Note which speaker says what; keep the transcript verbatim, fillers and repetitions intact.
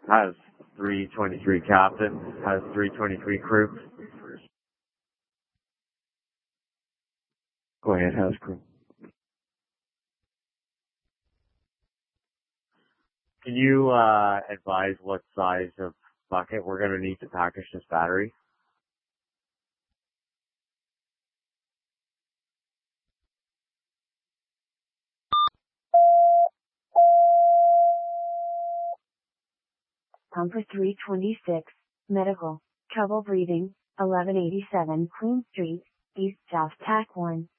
Speaker 1: Has three twenty-three captain. Has three twenty-three crew. Go ahead, has crew. Can you uh, advise what size of bucket we're going to need to package this battery?
Speaker 2: Pumper three twenty-six, medical, trouble breathing, eleven eighty-seven Queen Street, East South Tack one.